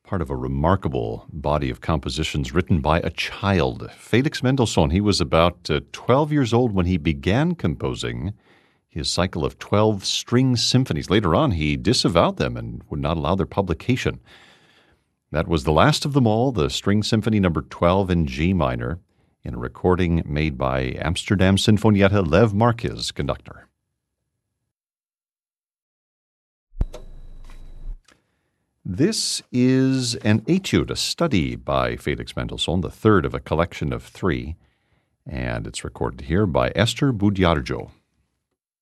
part of a remarkable body of compositions written by a child. Felix Mendelssohn, he was about 12 years old when he began composing his cycle of 12 string symphonies. Later on, he disavowed them and would not allow their publication. That was the last of them all, the String Symphony No. 12 in G minor, in a recording made by Amsterdam Sinfonietta Lev Marquez, conductor. This is an etude, a study by Felix Mendelssohn, the third of a collection of three, and it's recorded here by Esther Budiarjo.